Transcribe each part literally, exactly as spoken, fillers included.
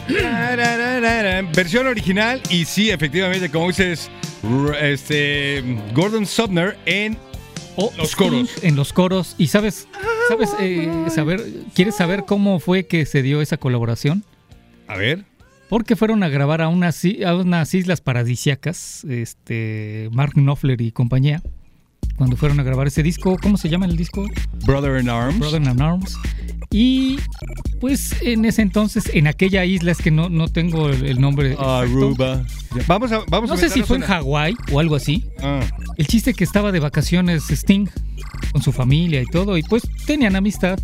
Versión original y sí, efectivamente, como dices, este Gordon Sumner en oh, los Sting coros. En los coros. ¿Y sabes, sabes eh, saber, quieres saber cómo fue que se dio esa colaboración? A ver. Porque fueron a grabar a unas, a unas islas paradisíacas, este, Mark Knopfler y compañía, cuando fueron a grabar ese disco. ¿Cómo se llama el disco? Brother in Arms. Brother in Arms. Y pues en ese entonces, en aquella isla, es que no, no tengo el, el nombre. Aruba. Vamos a, vamos no a sé si fue en una... Hawái o algo así. Ah. El chiste que estaba de vacaciones Sting con su familia y todo, y pues tenían amistad.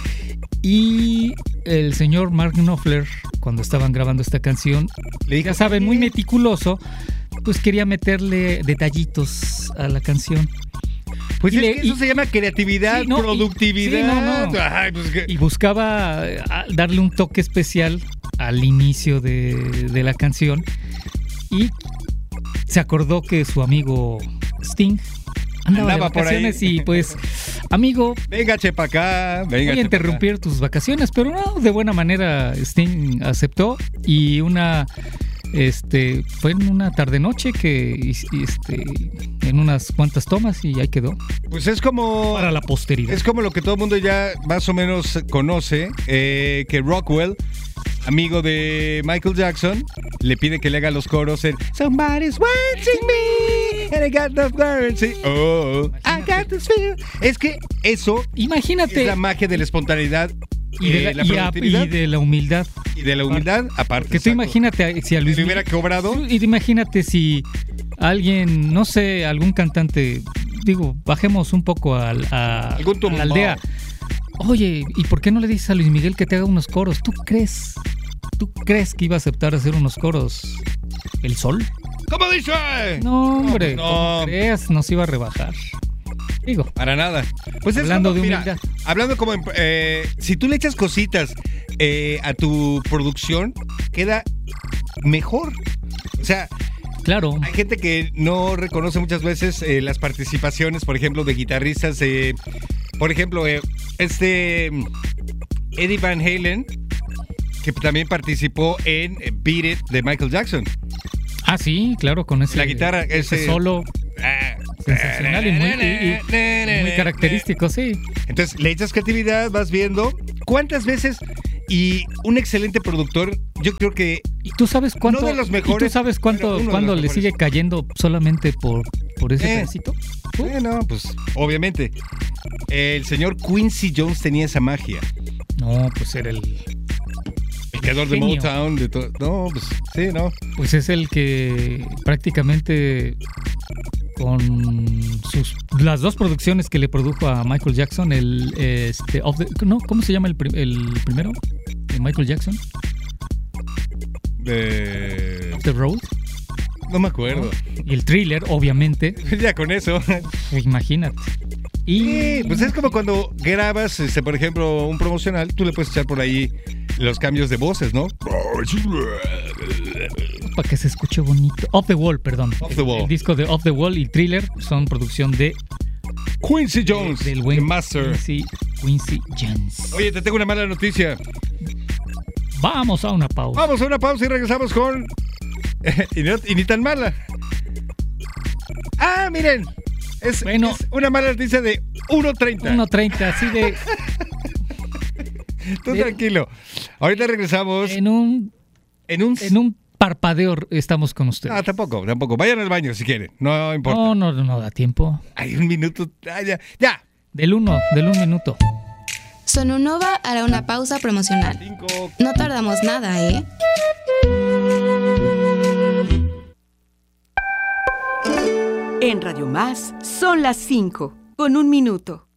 Y el señor Mark Knopfler, cuando estaban grabando esta canción, le dijo, ya saben, muy meticuloso, pues quería meterle detallitos a la canción. Pues y es le, que eso y, se llama creatividad, sí, no, productividad. Y, sí, no, no. Ay, pues que... Y buscaba darle un toque especial al inicio de, de la canción. Y se acordó que su amigo Sting andaba, andaba de vacaciones por ahí. Y pues, amigo, venga, chepa acá, venga. Voy a interrumpir acá tus vacaciones, pero no, de buena manera Sting aceptó y una... Este, fue en una tarde-noche que este, en unas cuantas tomas y ahí quedó. Pues es como... Para la posteridad. Es como lo que todo el mundo ya más o menos conoce, eh, que Rockwell, amigo de Michael Jackson, le pide que le haga los coros en Somebody's watching me and I got the words. Oh, I got this feel. Es que eso, imagínate, es la magia de la espontaneidad. Y de la, eh, la y, a, y de la humildad. Y de la humildad, aparte. Que tú imagínate si a Luis si hubiera cobrado. Y imagínate si alguien, no sé, algún cantante, digo, bajemos un poco a, a, a la aldea. Oye, ¿y por qué no le dices a Luis Miguel que te haga unos coros? ¿Tú crees? ¿Tú crees que iba a aceptar hacer unos coros el Sol? ¿Cómo dice? No, hombre, no, pues no. ¿Cómo crees? Nos iba a rebajar. Digo, para nada. Pues hablando es como, de mira, humildad. Hablando como, eh, si tú le echas cositas eh, a tu producción, queda mejor. O sea, claro. Hay gente que no reconoce muchas veces eh, las participaciones, por ejemplo, de guitarristas. Eh, por ejemplo, eh, este Eddie Van Halen, que también participó en Beat It de Michael Jackson. Ah, sí, claro, con ese, la guitarra, ese, ese solo ah, sensacional y muy, y, y muy característico, sí. Entonces, le echas creatividad, vas viendo cuántas veces, y un excelente productor, yo creo que ¿Y tú sabes cuánto, no de los mejores, ¿y tú sabes cuánto cuándo le mejores. Sigue cayendo solamente por, por ese eh, pedacito? ¿Uh? Eh, no, pues, obviamente. El señor Quincy Jones tenía esa magia. No, pues era el... El creador de Motown, de todo. No, pues sí, no. Pues es el que prácticamente con sus las dos producciones que le produjo a Michael Jackson, el este of the, no, ¿cómo se llama el, el primero? ¿De Michael Jackson? De Off the Road. No me acuerdo. ¿No? Y el Thriller, obviamente. Ya con eso. Imagínate. Y sí, pues es como cuando grabas, este, por ejemplo, un promocional, tú le puedes echar por ahí los cambios de voces, ¿no? Para que se escuche bonito. Off the Wall, perdón. Off the Wall. El, el disco de Off the Wall y Thriller son producción de Quincy Jones, del buen Master. Quincy, Quincy Jones. Oye, te tengo una mala noticia. Vamos a una pausa. Vamos a una pausa y regresamos con... y, no, y ni tan mala. Ah, miren. Es, bueno, es una mala noticia de uno treinta. uno treinta, así de... Tú de, tranquilo. Ahorita regresamos. En un... En un... En un parpadeo estamos con ustedes. Ah, tampoco, tampoco. Vayan al baño si quieren. No importa. No, no, no da tiempo. Hay un minuto. Ah, ya, ya. Del uno, del un minuto. Sonunova hará una pausa promocional. Cinco. No tardamos nada, ¿eh? En Radio Más son las cinco, con un minuto.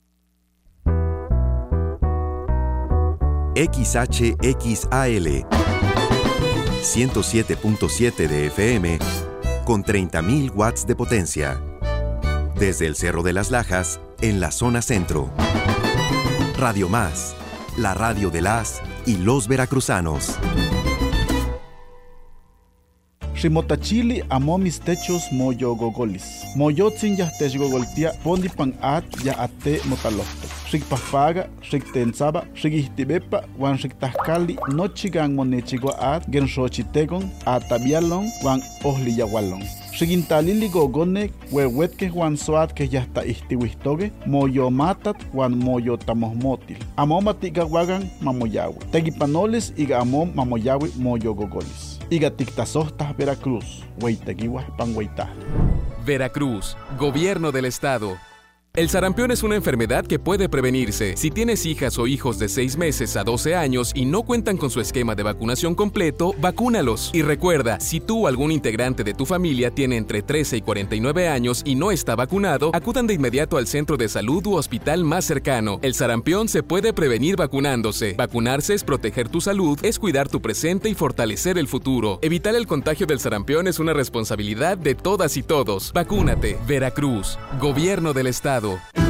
X H X A L ciento siete punto siete de F M con treinta mil watts de potencia. Desde el Cerro de las Lajas, en la zona centro. Radio Más, la radio de las y los veracruzanos. Rimotachili amo mis techos moyo gogolis. Moyotzin ya tech gogoltia pondi pan at ya ate motalofto. Rikpafaga, riktensaba, rikihtibepa, wan riktahkali, nochigan monechigua at, genrochitegon, atabialon, wan ohliyawalon. Rigintalili gogone, wewetke wan soat que ya está istiwistoge, moyo matat, wan moyo tamosmotil. Amo matigawagan mamoyawe. Tegipanoles iga amom mamoyawe moyo gogolis. Iga tiktasohtas Veracruz, weitegiwa panweita. Veracruz, Gobierno del Estado. El sarampión es una enfermedad que puede prevenirse. Si tienes hijas o hijos de seis meses a doce años y no cuentan con su esquema de vacunación completo, vacúnalos. Y recuerda, si tú o algún integrante de tu familia tiene entre trece y cuarenta y nueve años y no está vacunado, acudan de inmediato al centro de salud u hospital más cercano. El sarampión se puede prevenir vacunándose. Vacunarse es proteger tu salud, es cuidar tu presente y fortalecer el futuro. Evitar el contagio del sarampión es una responsabilidad de todas y todos. Vacúnate. Veracruz, Gobierno del Estado.